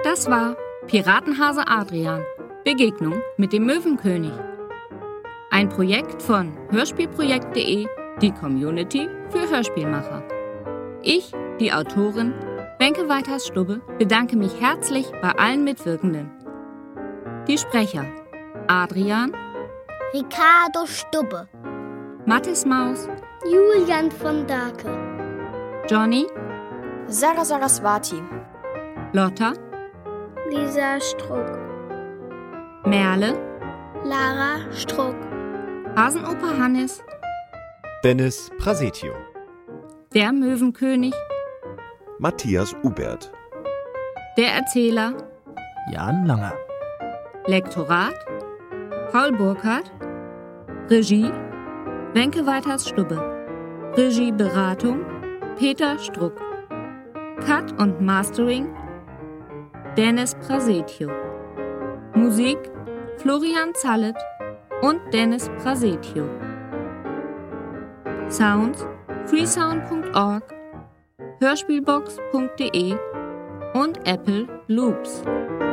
Das war Piratenhase Adrian, Begegnung mit dem Möwenkönig. Ein Projekt von hörspielprojekt.de, die Community für Hörspielmacher. Ich, die Autorin Wenke Weiters-Stubbe, bedanke mich herzlich bei allen Mitwirkenden. Die Sprecher: Adrian, Ricardo Stubbe, Mathis Maus, Julian von Dake, Johnny, Sarah Saraswati, Lotta, Lisa Struck, Merle, Lara Struck, Hasenoper Hannes, Dennis Prasetio, der Möwenkönig, Matthias Ubert, der Erzähler, Jan Langer, Lektorat, Paul Burkhardt, Regie, Wenke Weiters-Stubbe, Regieberatung, Peter Struck, Cut und Mastering, Dennis Prasetio, Musik, Florian Zallet und Dennis Prasetio, Sounds, freesound.org, hörspielbox.de und Apple Loops.